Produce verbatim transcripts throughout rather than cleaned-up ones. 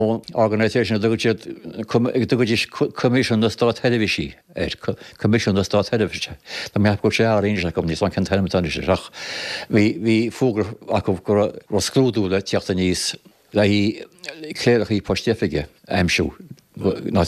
organisation dugad commission na stát televisí commission na stát televisise. Tá mé go sé aríine go níos an telemitán seach. Bhí fógur a go gur scrúdú le teachta níos le hí cléireach í postifiige aimsú. Na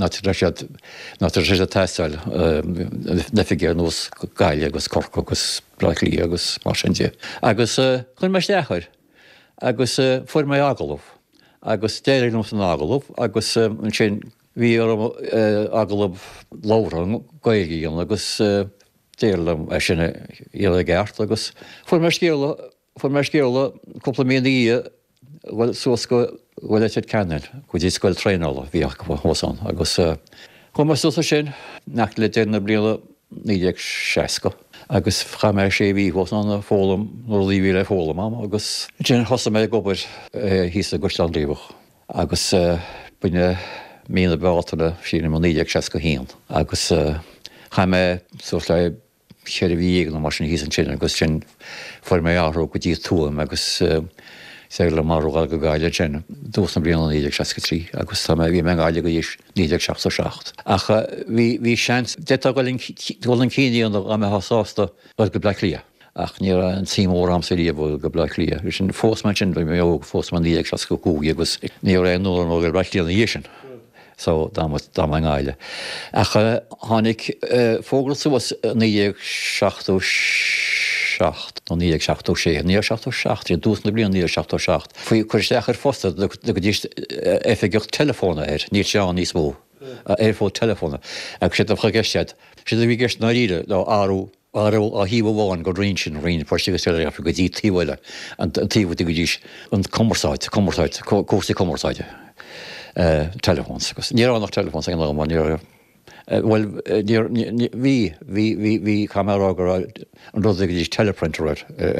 sé teáil nefigé nós gaiile agus corco agus blachlí agus mar sin. Agus chun me dechair agus fuair mé agalmh, agus déir nó an agalmh, agus sin bhí agalmh lárang gailíon agus déirlam é sinna ile gceart agus fuair me scéala fuair me scéala cúpla míon í bhfuil suas go bhfuil éid ceanil go dtí scoil tréála bhíach go hósán agus chu mar suasa sin nach le déna bliana níag seaca agus cha mé sé bhí hósán na fólam nó líhí le fólam am agus sin hosa mé gobar híos a gustan líbach agus buine mína beátaile sin má níag seaca híon agus cha mé suas le chéir bhí na mar sin híos an sin agus sin fuair mé áró go dtí túam agus sé le mar go gaiile sin dús na bliana níag seaca trí agus tá bhí me gáile go dhéis níag seacha seacht. Ach bhí sean de ghfuil an cííon a me hasásta bhil go bleiclia. Ach ní an tímór am sé bhfuil go bleiclia. Gus sin fósman sin bhí mé óg fósman níag seaca cúí agus ní ré nó nó gur bleiclíanana dhé sin. So dá an gáile. Ach tháinig fógra suas níag seachtó seacht nó níag seachtó sé, níag seachtó seacht, í dús na blion níag seachtó seacht. Fuoi chuir ar fosta go dtí éfeigiocht telefóna ar, níl seán níos mó, ar fó telefóna. Agus sé a chugeistead, sé a bhí geist na ríide le áú áú a híh bháin go réon sin réon portígus teile go dtí tíhile an tíh go dtís an commerceáid, commerceáid, cósaí commerceáide telefóns. Ní an nach telefóns an lá ní Well hí hí camerará an rud dtí teleprinter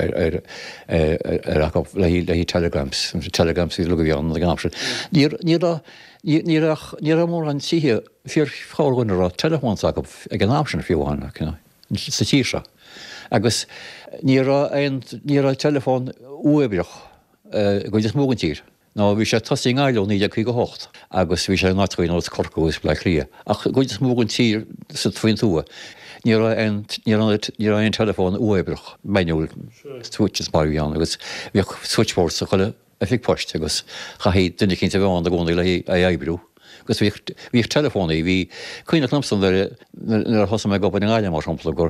ar le hí telegrams telegrams í lu bhíán na gáse. Ní mór an sithe fir fáhainrá telefón ag an ápsin fiúháinna sa tíise. Agus ní ní telefón uabrioch go is mógan tír. No bhí sé tosí gáilú níidir chu go hocht, agus bhí sé nátroí nó corcúis le lia. Ach go is mógan tír sa faoin túa. Ní an telefón uabrach meúil switches mar bhíán, agus bhíoh switchboard sa chuile a fi post agus cha hí duine cinnta bháin a gcónaí le a ébrú. Gus bhíh telefónaí hí chuoine lamsan ar thosa me gopa an gáile mar sampla gur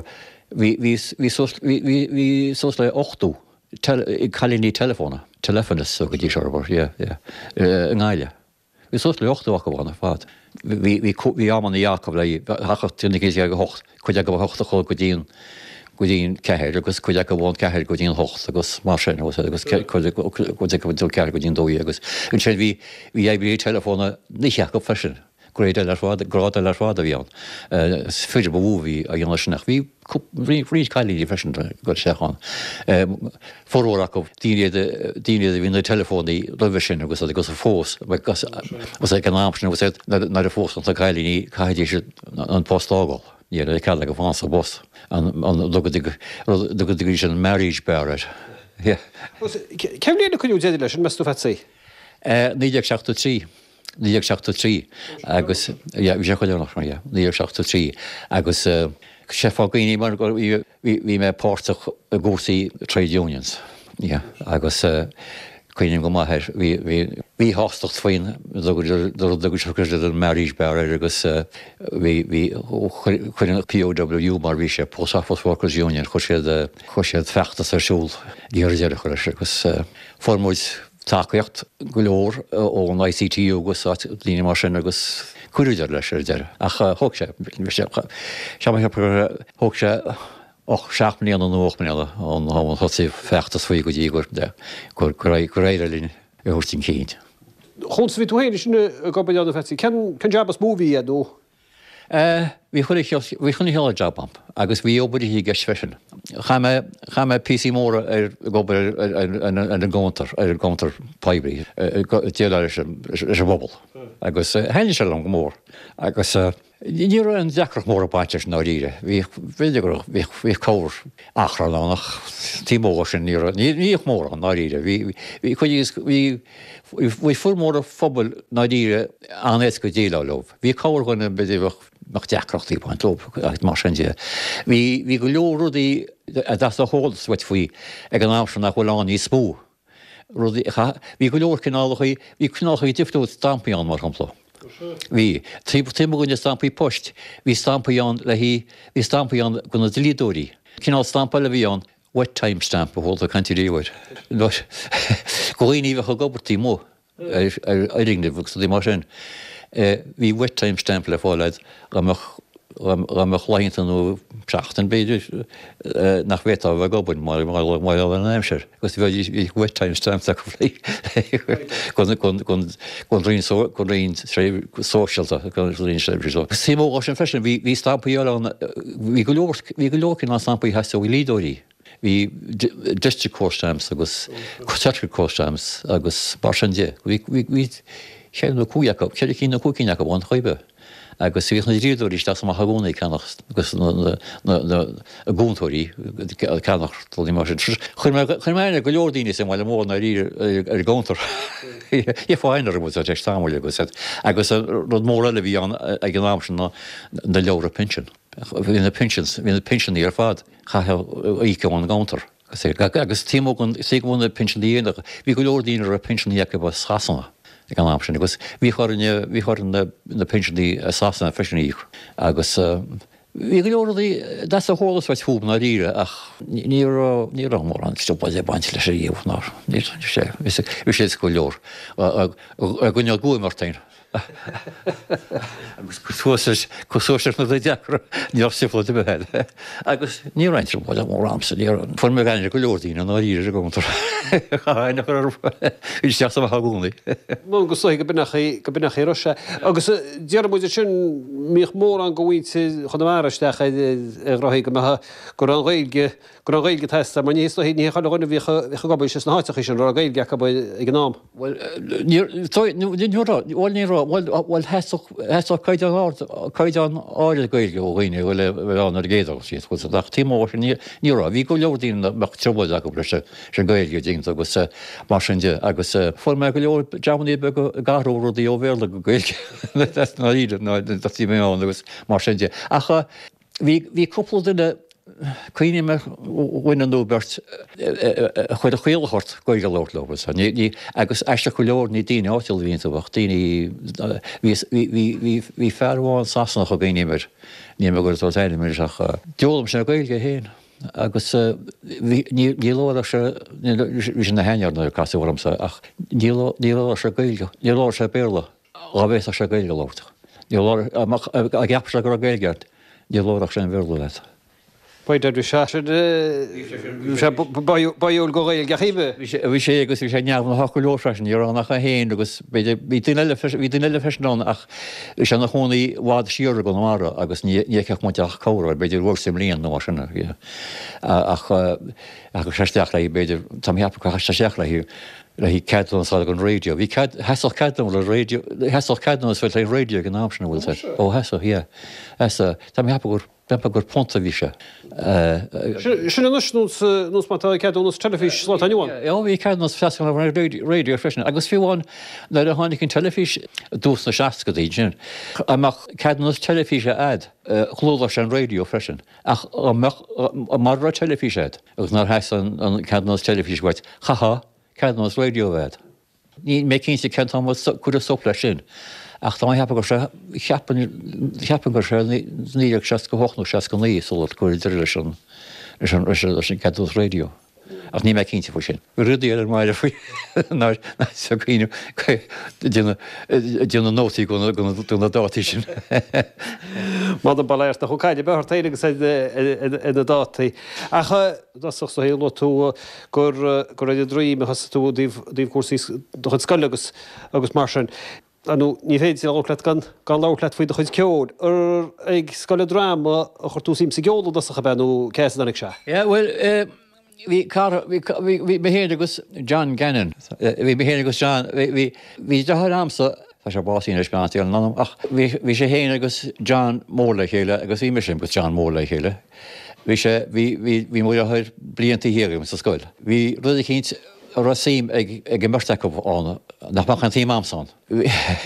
hí sos le ochtú chalíní telefóna. Telefonas so go dtí searbor, an gáile. Bhí sos le ochtú acha bhána fád. Bhí ammanna Jacob le hachatína go hocht, chuide go hochta cho go dtíon go dtíon ceir, agus chuide go bháin ceir go dtíon hocht agus mar sin agus chuide go dul ceir go dtíon dóí agus. An sé bhí bhí éirí telefóna nícheach go fesin. Gréad ar fád grád ar fád a bhíán. Fuidir bhúhí a dhéana sinach bhí ríd caiilí fesin go seán. Forúach go daine a bhín na telefónaí roimh sin agus agus a fós was ag an ámsin agus na a fós an caiilíní caiidí an postágáil. Ní é ce go fása bos an dugad sin marriage bear. Ceim léana chuú déidir leis an meú fetsaí? Níag seachtú trí. Níag seachtú trí agus bhí sé chuile nach níag seachtú trí agus sé fágaoí mar bhí mé páirteach a gcósaí trade unions agus chuoine go maithir bhí hástacht faoin dogus an marriage bear agus bhí chuine P O W mar bhí sé Post Office Workers Union chu sé chu sé fechttas arsúl díir chuir agus formúid takeíocht go leor ó an I C T U agus líine mar sin agus cuiidir leis ar deire. Ach thug sé se thug sé och seach mlíon an nóch mile an an thosaí fechttas faoi go dtí gur de gur gur éidir líne i thuirtín cíd. Chns bhí tú héidir sinna go beáda fetí. Cen jobas móví a dó? Bhí chuna heala jobbam, agus bhí óbaidí hí gceist fesin. Cha mé P C móra ar gobar an an gáintar ar an gáintar paibrí, déad ar is a bobal. Agus héine se an go mór. Agus Ní an deacrach mór a bainteir ná ríre. Bhí féidir bhí cóir achránach tímóga sin níoch mór an ná ríre. Bhí chuí bhí fumór a fphobal ná ríre anéis go díile loh. Bhí cóir chuna bedíh nach deacrachtaí baint lob mar sin dé. Bhí bhí go leorúdaí a das a hólas weit faoi ag an ámsan nach bhfuil an í spú. Bhí go leor cinálachaí bhí cinálachaí diftú stampaíán mar champla. Bhí trí tíimúine stampaí post, hí stampaíán le hí hí stampaíán gona lídóí. Cinál stampa le bhíán wet time stamp a bhil a cantííhhaid. Goíníomh a gobartí mó ar ringde bhgus dí mar sin. Bhí wet time stamp le fáileid ramach leintú seachtain beidir nach bhétá bh gobain mar mar an aimseir, gus bhí wet time stamp a go lí chun rion chun rion sóisialta chun rion sébrisá. Símó sin fesin bhí stampaíán bhí go bhí go leorcin an stampaí heú í lídóí. Bhí district cóstamps agus tetric cóstamps agus bar sin dé. Bhí chéanú cúiacha, chéidir cí na cúcíineach bhain choibe. Agus bhí na ríúirí sta a hagónaí cenach agus a gúntóirí cenach í mar sin. Chuirméine go leordíine sem bhile mór na rí ar gúntar. I fáinar mu a teéis támúile agus agus rud mór eile bhí an ag an náam sin na leabhar pension. Bhí na pensions, hí na pensioní ar fad chathe íceáin gántar. Agus tímógan sí bhna pensioníach, bhí go leordíine ar a pensioníacha ba chasanna. Gan ámsin, agus bhí bhí chu na pensioní sásanna feisiníoch agus bhí go leordaí das a hólas bhaid thuúb na ríre ach ní mór an stoppa é baint leis a dhéomh ná. Ní sé bhí sé go leor a gine gúim martain. Agus cosóir na deacra níor sifla de behead. Agus ní reintir bhil mór amsa ní fu me gaiine go leordíine ná ríre a gúntar. Chaine chu í teach a hagúnaí. Má go go binach go binach roise. Agus dearmúidir sin míoch mór an gohhainte chun maristeach ag rathaí go gur an réilge gur an réilge testa, mar níos hí ní chuna bhí gobaid sin na háiteach sin ar a réilge ag gnám. Well, bhil ní bhil heach chuid an áile gailge ó ghaoine bhfuil an ar géadach sí chu ach tímó sin ní rá. Bhí go leordíine meach trobáid a go bre sin gailge dínta agus mar sin de agus fu me go leor deamaní be go garúí ó bhéla go gailge na ríidir tí méán agus mar sin de. Acha bhí coppla duine Cuoine me bhaine nó beirt chuid a chuilechart goige leirlógus. Agus eiste go leor ní daine átil víonnta bach daoine hí fearháin sasanach a gaiineimir ní me gur táine mir seach deolalam sin gailge héin. Agus ní lá bhí sin na heinearna casúramsa ach ní lá se gailge, ní lá sé béla a bhéis a se gailge láta. a gceap se gur a gailgeart, ní láach sin bhéla leit. Paidir bhí se baúil go réil gachébe. Bhí sé agus bhí sé neamh na hacu leorfreisin ar annach a héin agus bhí duile feisnáin ach se nach chunaí bhád siúra go mára agus níceach muteach córa, beidir bhór sem líon nó sinna ach agus seisteach le beidir tam heappa chu seisteach le hiú le hí cean sa an radio. Bhí heach cean le radio, heach cean bfuil le radio an ámsna bhfuil sé. Ó heasa hí. Heasa tam heappa gur Bempa gur ponta bhí se. Sinna nús mátá ceadúnas telefís lá aniuáin? Ja, bhí ceadúnas feascan le radio freisin. Agus bhíháin le a tháinig an telefís dús na seaca dí sin. Amach ceadúnas telefíse ad chlódar an radio freisin. Ach mar ra telefísead agus nar heas an ceadúnas telefís bhaid. Chaha, ceadúnas radio bhaid. Ní mé cinnta ceantá chu a sopla sin. Ach tá heappa gur cheapan gur se níag se go hochnú se go níos ó chuir de leis an sin ceús radio. Ach ní me cinnta fu sin. Rudí ar maiile faoi chuoinú duna nótaí gona duna dátí sin. Má an baléir a chuáide behar téilegus ina dátaí. Acha dasach sa héú tú gur gur idir drí me has tú díomh cuasí chud scoilegus agus mar sin. Anú ní féidir sé álaat gan gan lálaat faoi do chuid ceód ar ag scoile drama a chuir tú sim sa geolú dasach a benú céan anig se. Ja, well, hí behéad agus John Gannon. Bhí behéad agus John, hí dethir amsa Tá sé báína speantíil ná ach bhí sé héana agus John Móla chéile agus bhí sin go John Móla chéile. Bhí sé bhí mu chuir blianta hiagamm sa scoil. Bhí rud chéint rasím ag ag marteach ána nach an tí amsán.